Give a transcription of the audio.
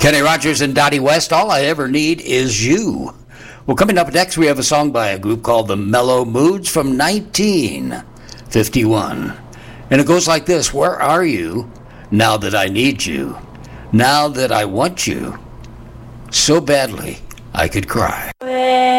Kenny Rogers and Dottie West, All I Ever Need Is You. Well, coming up next, we have a song by a group called the Mellow Moods from 1951. And it goes like this: where are you now that I need you? Now that I want you so badly I could cry.